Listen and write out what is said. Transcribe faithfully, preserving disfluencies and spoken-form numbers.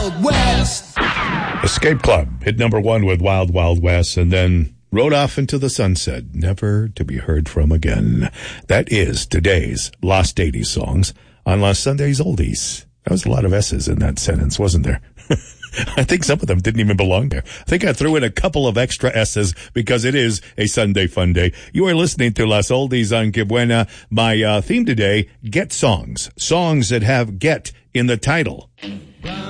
West. Escape Club hit number one with Wild Wild West and then rode off into the sunset, never to be heard from again. That is today's Lost eighties songs on Last Sunday's Oldies. That was a lot of S's in that sentence, wasn't there? I think some of them didn't even belong there. I think I threw in a couple of extra S's because it is a Sunday fun day. You are listening to Las Oldies on Que Buena. My uh, theme today, Get Songs. Songs that have get in the title.